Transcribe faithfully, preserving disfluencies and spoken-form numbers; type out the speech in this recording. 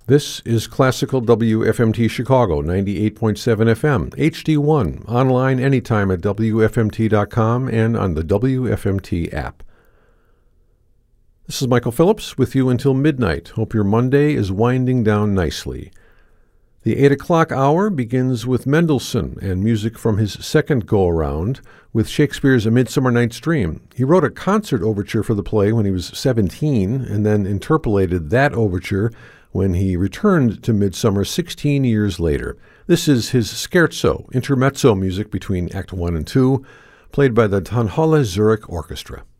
This is Classical W F M T Chicago, ninety-eight point seven F M, H D one, online anytime at W F M T dot com and on the W F M T app. This is Michael Phillips with you until midnight. Hope your Monday is winding down nicely. The eight o'clock hour begins with Mendelssohn and music from his second go-around with Shakespeare's A Midsummer Night's Dream. He wrote a concert overture for the play when he was seventeen and then interpolated that overture when he returned to Midsummer sixteen years later. This is his scherzo, intermezzo music between Act one and two, played by the Tonhalle Zurich Orchestra.